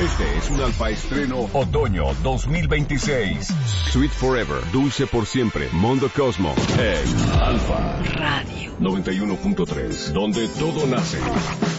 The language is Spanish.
Este es un Alfa estreno Otoño 2026. Sweet Forever, dulce por siempre. Mondo Cosmo en Alfa Radio 91.3, donde todo nace.